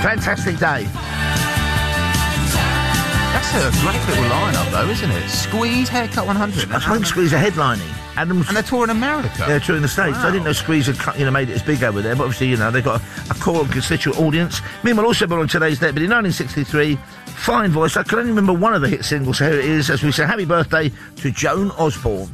Fantastic day. That's a great little lineup, though, isn't it? Squeeze, Haircut 100. I think Squeeze are headlining. And they're touring America. They're touring the States. Wow. I didn't know Squeeze had made it as big over there, but obviously, they've got a core and constituent audience. Meanwhile, also born on today's date, but in 1963, fine voice. I can only remember one of the hit singles, so here it is, as we say, happy birthday to Joan Osborne.